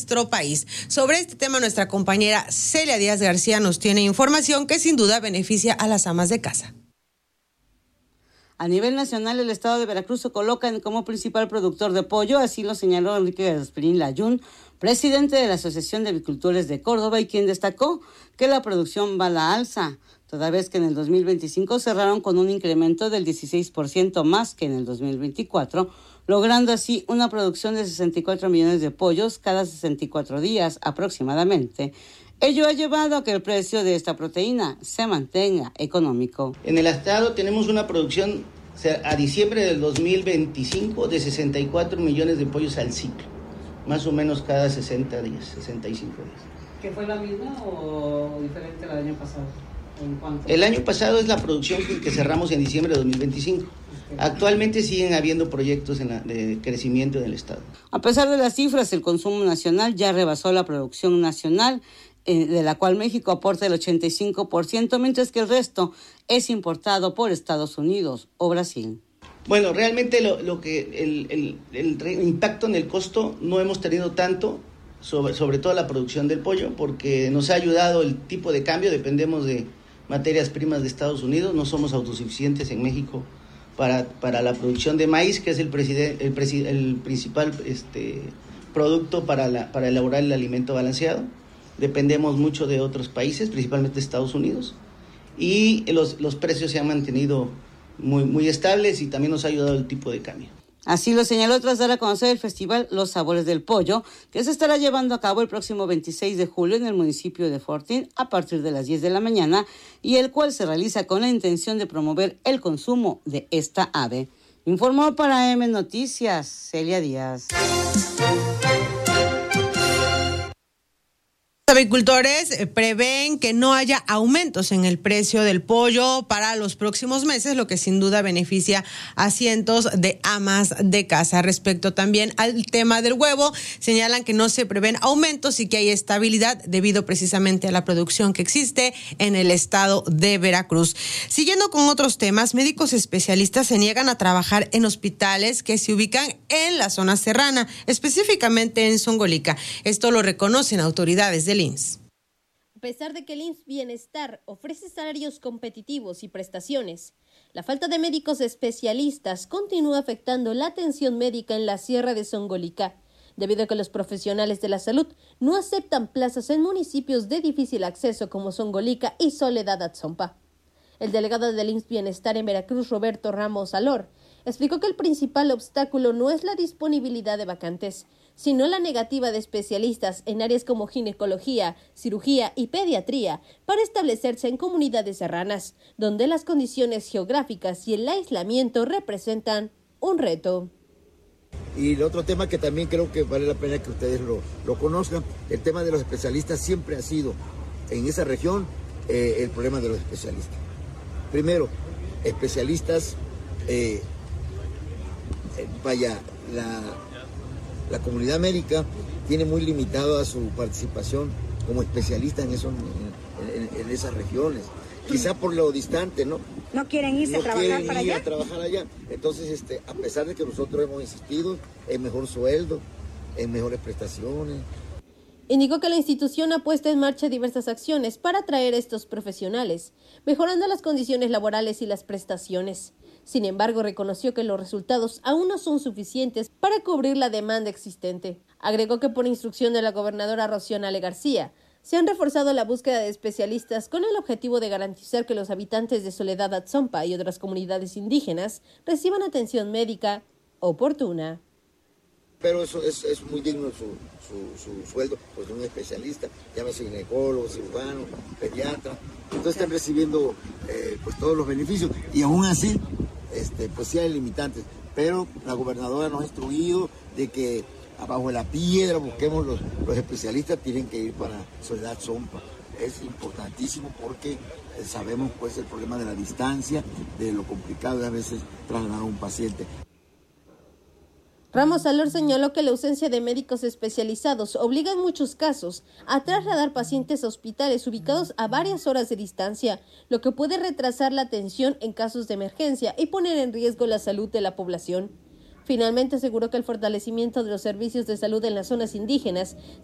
nuestro país. Sobre este tema, nuestra compañera Celia Díaz García nos tiene información que sin duda beneficia a las amas de casa. A nivel nacional, el estado de Veracruz se coloca como principal productor de pollo, así lo señaló Enrique Gasperín Layún, presidente de la Asociación de Avicultores de Córdoba, y quien destacó que la producción va a la alza, toda vez que en el 2025 cerraron con un incremento del 16% más que en el 2024, logrando así una producción de 64 millones de pollos cada 64 días aproximadamente. Ello ha llevado a que el precio de esta proteína se mantenga económico. En el estado tenemos una producción a diciembre del 2025 de 64 millones de pollos al ciclo, más o menos cada 60 días, 65 días. ¿Que fue la misma o diferente al año pasado? ¿En cuánto? El año pasado es la producción que cerramos en diciembre de 2025. Actualmente siguen habiendo proyectos de crecimiento en el estado. A pesar de las cifras, el consumo nacional ya rebasó la producción nacional, de la cual México aporta el 85%, mientras que el resto es importado por Estados Unidos o Brasil. Bueno, realmente el impacto en el costo no hemos tenido tanto, sobre todo la producción del pollo, porque nos ha ayudado el tipo de cambio, dependemos de materias primas de Estados Unidos, no somos autosuficientes en México para la producción de maíz, que es el principal producto para elaborar el alimento balanceado. Dependemos mucho de otros países, principalmente Estados Unidos, y los precios se han mantenido muy estables y también nos ha ayudado el tipo de cambio. Así lo señaló tras dar a conocer el festival Los Sabores del Pollo, que se estará llevando a cabo el próximo 26 de julio en el municipio de Fortín a partir de las 10 de la mañana, y el cual se realiza con la intención de promover el consumo de esta ave. Informó para M Noticias, Celia Díaz. Los avicultores prevén que no haya aumentos en el precio del pollo para los próximos meses, lo que sin duda beneficia a cientos de amas de casa. Respecto también al tema del huevo, señalan que no se prevén aumentos y que hay estabilidad debido precisamente a la producción que existe en el estado de Veracruz. Siguiendo con otros temas, médicos especialistas se niegan a trabajar en hospitales que se ubican en la zona serrana, específicamente en Zongolica. Esto lo reconocen autoridades del IMSS. A pesar de que el IMSS Bienestar ofrece salarios competitivos y prestaciones, la falta de médicos especialistas continúa afectando la atención médica en la Sierra de Zongolica, debido a que los profesionales de la salud no aceptan plazas en municipios de difícil acceso como Zongolica y Soledad Atzompa. El delegado del IMSS Bienestar en Veracruz, Roberto Ramos Alor, explicó que el principal obstáculo no es la disponibilidad de vacantes, sino la negativa de especialistas en áreas como ginecología, cirugía y pediatría para establecerse en comunidades serranas, donde las condiciones geográficas y el aislamiento representan un reto. Y el otro tema que también creo que vale la pena que ustedes lo conozcan, el tema de los especialistas siempre ha sido en esa región el problema de los especialistas. Primero, especialistas, la comunidad médica tiene muy limitada su participación como especialista en esas regiones. Quizá por lo distante, ¿no? No quieren irse a trabajar para allá. A trabajar allá. Entonces, a pesar de que nosotros hemos insistido en mejor sueldo, en mejores prestaciones. Indicó que la institución ha puesto en marcha diversas acciones para atraer a estos profesionales, mejorando las condiciones laborales y las prestaciones. Sin embargo, reconoció que los resultados aún no son suficientes para cubrir la demanda existente. Agregó que por instrucción de la gobernadora Rocío Nale García, se han reforzado la búsqueda de especialistas con el objetivo de garantizar que los habitantes de Soledad Atzompa y otras comunidades indígenas reciban atención médica oportuna. Pero eso es muy digno su sueldo, pues un especialista, llámese ginecólogo, cirujano, pediatra, entonces están recibiendo pues todos los beneficios y aún así pues sí hay limitantes, pero la gobernadora nos ha instruido de que abajo de la piedra busquemos los especialistas, tienen que ir para Soledad Atzompa. Es importantísimo porque sabemos pues el problema de la distancia, de lo complicado de a veces trasladar a un paciente. Ramos Alor señaló que la ausencia de médicos especializados obliga en muchos casos a trasladar pacientes a hospitales ubicados a varias horas de distancia, lo que puede retrasar la atención en casos de emergencia y poner en riesgo la salud de la población. Finalmente aseguró que el fortalecimiento de los servicios de salud en las zonas indígenas